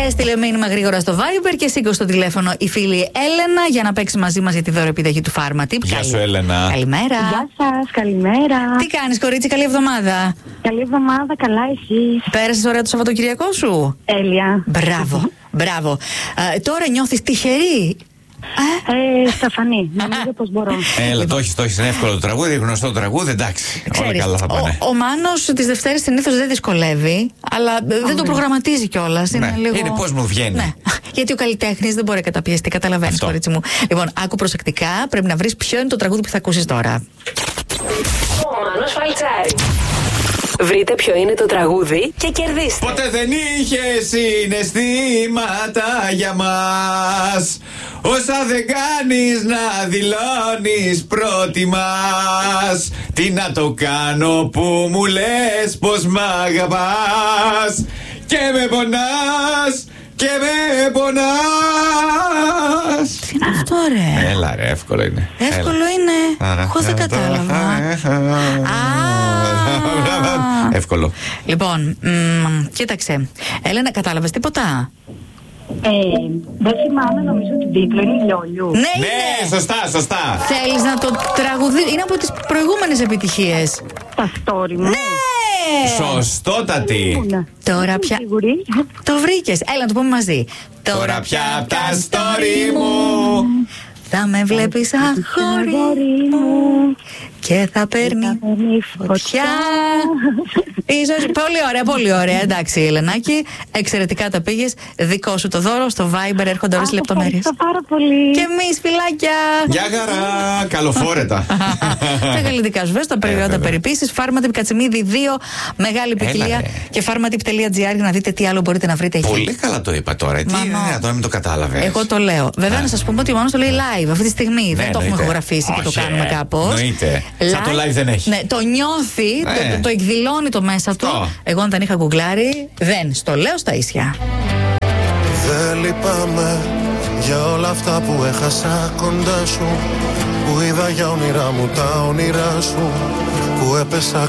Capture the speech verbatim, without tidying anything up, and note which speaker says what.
Speaker 1: Έστειλε μήνυμα γρήγορα στο Viber και σήκωσε το τηλέφωνο η φίλη Έλενα για να παίξει μαζί μας για τη δωρεπιταγή του Pharmatip.
Speaker 2: Γεια σου, Έλενα.
Speaker 1: Καλημέρα.
Speaker 3: Γεια σας, καλημέρα.
Speaker 1: Τι κάνεις, κορίτσι, καλή εβδομάδα.
Speaker 3: Καλή εβδομάδα, καλά εσείς?
Speaker 1: Πέρασες ωραία το Σαββατοκυριακό σου?
Speaker 3: Τέλεια.
Speaker 1: Μπράβο, μπράβο. Ε, τώρα νιώθεις τυχερή?
Speaker 3: Ε, σταφανή, νομίζω πως μπορώ.
Speaker 2: Έλα, το έχεις, το έχεις, είναι εύκολο το τραγούδι, γνωστό το τραγούδι, εντάξει.
Speaker 1: Ξέρεις,
Speaker 2: όλα καλά θα πάνε.
Speaker 1: Ο, ο Μάνος τις Δευτέρες συνήθως δεν δυσκολεύει, αλλά δεν το προγραμματίζει κιόλας. Είναι,
Speaker 2: Ναι,
Speaker 1: λίγο...
Speaker 2: είναι πώς μου βγαίνει.
Speaker 1: Ναι. Γιατί ο καλλιτέχνης δεν μπορεί να καταπιεστεί, καταλαβαίνεις,
Speaker 2: Αυτό.
Speaker 1: κορίτσι μου. Λοιπόν, άκου προσεκτικά, πρέπει να βρεις ποιο είναι το τραγούδι που θα ακούσεις τώρα.
Speaker 4: Ο Μάνος Φαλτσάρης. Βρείτε ποιο είναι το τραγούδι και κερδίστε.
Speaker 2: Ποτέ δεν είχε συναισθήματα για μας. Όσα δεν κάνεις να δηλώνεις πρώτη μας. Τι να το κάνω που μου λες πως μ' αγαπάς. Και με πονάς, και με πονάς.
Speaker 1: Τι είναι αυτό, ρε?
Speaker 2: Έλα ρε, εύκολο είναι.
Speaker 1: Εύκολο
Speaker 2: Έλα.
Speaker 1: είναι. Εγώ δεν κατάλαβα. Α.
Speaker 2: Εύκολο.
Speaker 1: Λοιπόν, μ, κοίταξε. Έλενα, κατάλαβες τίποτα?
Speaker 3: Ε, δεν θυμάμαι, νομίζω ότι τίτλο είναι Λιόλιου.
Speaker 1: Ναι,
Speaker 2: Ναι,
Speaker 1: είναι.
Speaker 2: σωστά, σωστά.
Speaker 1: Θέλεις να το τραγουδίσεις? Είναι από τις προηγούμενες επιτυχίες.
Speaker 3: Τα story μου.
Speaker 1: Ναι!
Speaker 2: Σωστότατη.
Speaker 3: Ήμουνα.
Speaker 1: Τώρα πια.
Speaker 3: Σίγουρη.
Speaker 1: Το βρήκες. Έλα να το πούμε μαζί.
Speaker 2: Τώρα πια απ' τα story μου
Speaker 1: θα με βλέπεις αγόρι μου και θα παίρνει φωτιά. Ίσως, πολύ ωραία, πολύ ωραία. Εντάξει, Ελενάκη, εξαιρετικά τα πήγες. Δικό σου το δώρο στο Viber, έρχονται όλες οι λεπτομέρειες.
Speaker 3: Ευχαριστώ πάρα πολύ.
Speaker 1: Και εμείς, φιλάκια.
Speaker 2: Γεια χαρά, καλοφόρετα.
Speaker 1: Τα καλλιτικά σου, βέβαια, τα προϊόντα
Speaker 2: βέβαια.
Speaker 1: περιποίησης. Pharmatip Κατσιμίδη δύο, μεγάλη ποικιλία.
Speaker 2: ρε.
Speaker 1: Και pharmatip.gr για να δείτε τι άλλο μπορείτε να βρείτε εκεί.
Speaker 2: Πολύ καλά το είπα τώρα. Τι
Speaker 1: Μανώ.
Speaker 2: είναι δυνατόν, μην το κατάλαβες.
Speaker 1: Εγώ το λέω. Βέβαια,
Speaker 2: Α.
Speaker 1: να σας πούμε ότι ο Μάνος το λέει live αυτή τη στιγμή.
Speaker 2: Ναι,
Speaker 1: δεν το έχουμε
Speaker 2: εννοείται.
Speaker 1: ηχογραφήσει και το
Speaker 2: Όχι,
Speaker 1: κάνουμε
Speaker 2: ε,
Speaker 1: κάπως.
Speaker 2: εννοείται. Σαν το live δεν έχει.
Speaker 1: Ναι, το νιώθει,
Speaker 2: Ναι.
Speaker 1: το, το, το εκδηλώνει το μέσα του.
Speaker 2: Αυτό.
Speaker 1: Εγώ, αν δεν είχα γκουγκλάρει, δεν. Στο λέω στα ίσια.
Speaker 5: Δεν λυπάμαι για όλα αυτά που έχασα κοντά σου. Που είδα για όνειρά μου τα όνειρά σου. Που έπεσα